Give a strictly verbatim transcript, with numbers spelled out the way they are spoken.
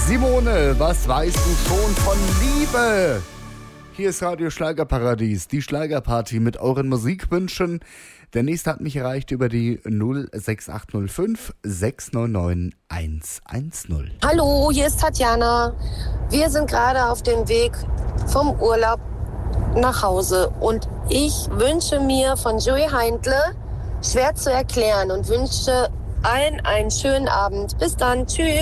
Simone, was weißt du schon von Liebe? Hier ist Radio Schlagerparadies, die Schlagerparty mit euren Musikwünschen. Der nächste hat mich erreicht über die null sechs acht null fünf sechs neun neun eins eins null. Hallo, hier ist Tatjana. Wir sind gerade auf dem Weg vom Urlaub nach Hause und ich wünsche mir von Joey Heindle, schwer zu erklären, und wünsche allen einen schönen Abend. Bis dann, tschüss.